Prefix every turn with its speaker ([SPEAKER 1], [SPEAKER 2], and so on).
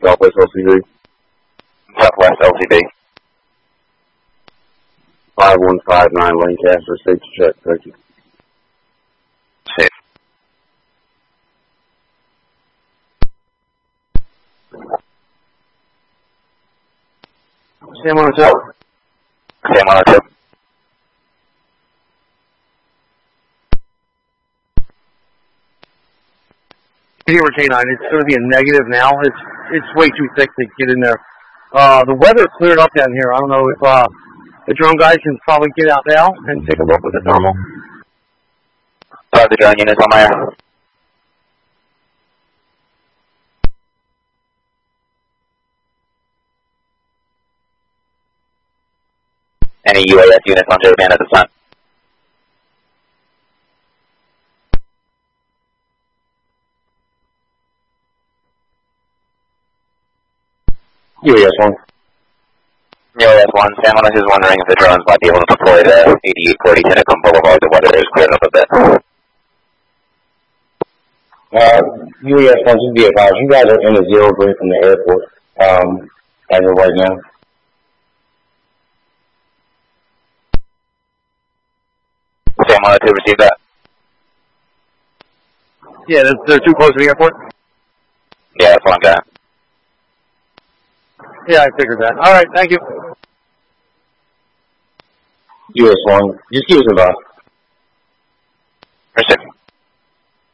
[SPEAKER 1] Southwest LCB.
[SPEAKER 2] Southwest LCB.
[SPEAKER 1] 5159 Lancaster, safe to check, thank you.
[SPEAKER 2] Safe.
[SPEAKER 1] Sam 102.
[SPEAKER 2] Sam 102.
[SPEAKER 3] Here, K9, it's going to be a negative now. It's way too thick to get in there. The weather cleared up down here. I don't know if the drone guys can probably get out now and take a look with it normal.
[SPEAKER 2] The drone units on my air. Any UAS units on J-band at this time?
[SPEAKER 1] UAS 1.
[SPEAKER 2] UAS 1, Sam 1 is wondering if the drones might be able to deploy to 8840 Tennecum Boulevard. The weather is cleared up a bit.
[SPEAKER 1] UAS 1, just be advised, you guys are in a 0 grid from the airport, as of right now.
[SPEAKER 2] Sam 102 received that.
[SPEAKER 3] Yeah, they're too close to the airport?
[SPEAKER 2] Yeah, that's what I'm got.
[SPEAKER 3] Yeah, I figured that. All right, thank you.
[SPEAKER 1] US 1, just give us a buzz.
[SPEAKER 2] Received.